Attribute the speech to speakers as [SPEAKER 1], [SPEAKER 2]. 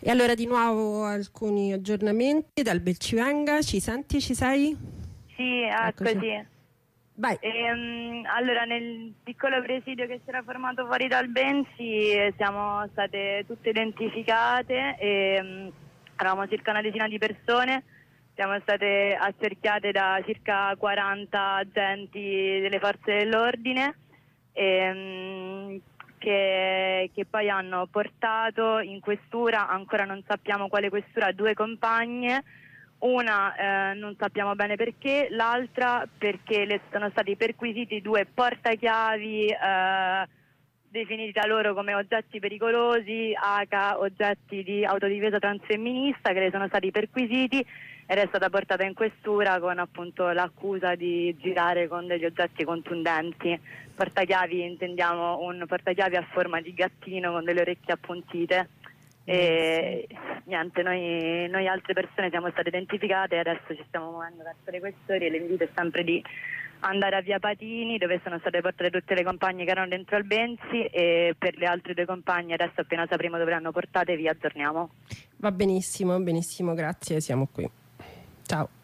[SPEAKER 1] E allora di nuovo alcuni aggiornamenti dal Belcivenga. Ci senti, ci sei?
[SPEAKER 2] Sì,
[SPEAKER 1] Eccoci.
[SPEAKER 2] eccoci.
[SPEAKER 1] Vai.
[SPEAKER 2] Allora, nel piccolo presidio che si era formato fuori dal Benzi siamo state tutte identificate e eravamo circa una decina di persone. Siamo state accerchiate da circa 40 agenti delle forze dell'ordine che poi hanno portato in questura, ancora non sappiamo quale questura, 2 compagne. Una non sappiamo bene perché, l'altra perché le sono stati perquisiti 2 portachiavi definiti da loro come oggetti pericolosi, oggetti di autodifesa transfemminista, che le sono stati perquisiti ed è stata portata in questura con appunto l'accusa di girare con degli oggetti contundenti. Portachiavi, intendiamo un portachiavi a forma di gattino con delle orecchie appuntite. E niente, noi altre persone siamo state identificate e adesso ci stiamo muovendo verso le questori e l'invito è sempre di andare a Via Patini, dove sono state portate tutte le compagne che erano dentro al Benzi, e per le altre 2 compagne adesso appena sapremo dove le hanno portate vi aggiorniamo.
[SPEAKER 1] Va benissimo, benissimo, grazie, siamo qui. Ciao.